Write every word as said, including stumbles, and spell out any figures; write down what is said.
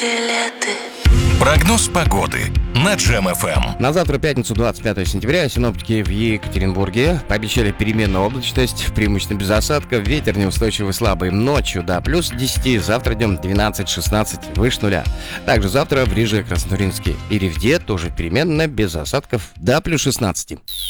билеты. Прогноз погоды на Джем эф эм. На завтра, пятницу, двадцать пятого сентября, синоптики в Екатеринбурге пообещали переменную облачность, преимущественно без осадков, ветер неустойчивый слабый ночью до плюс десять, завтра днем двенадцать-шестнадцать, выше нуля. Также завтра в Риже, Краснотурьинске и Ревде тоже переменно без осадков до плюс шестнадцать.